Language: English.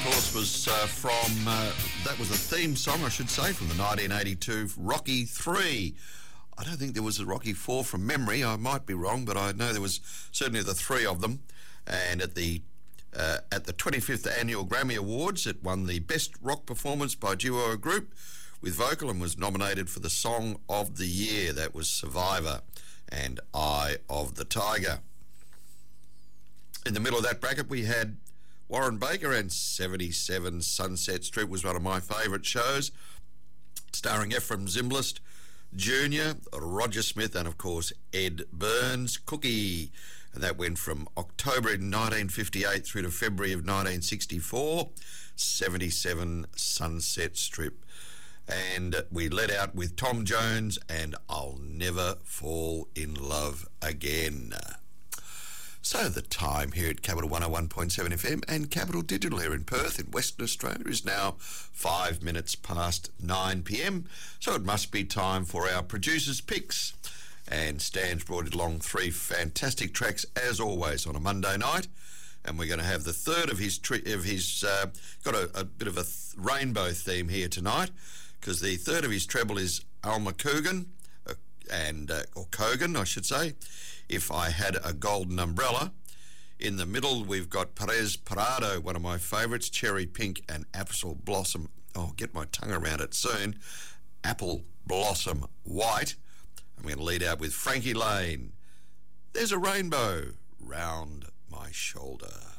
course, was that was the theme song, I should say, from the 1982 Rocky 3. I don't think there was a Rocky 4 from memory. I might be wrong, but I know there was certainly the three of them. And at the 25th Annual Grammy Awards, it won the Best Rock Performance by Duo or Group with vocal and was nominated for the Song of the Year. That was Survivor and Eye of the Tiger. In the middle of that bracket, we had Warren Baker, and 77 Sunset Strip was one of my favourite shows, starring Ephraim Zimbalist Jr., Roger Smith, and of course Ed Burns, Cookie. And that went from October in 1958 through to February of 1964, 77 Sunset Strip. And we let out with Tom Jones and I'll Never Fall in Love Again. So the time here at Capital 101.7 FM and Capital Digital here in Perth in Western Australia is now 5 minutes past 9 p.m. So it must be time for our producer's picks. And Stan's brought along three fantastic tracks as always on a Monday night. And we're going to have the third of his got a bit of a rainbow theme here tonight, because the third of his treble is Alma Coogan, or Kogan, I should say, If I Had a Golden Umbrella. In the middle, we've got Perez Parado, one of my favourites, Cherry Pink and Apple Blossom. I'll get my tongue around it soon. Apple Blossom White. I'm going to lead out with Frankie Lane. There's a rainbow round my shoulder.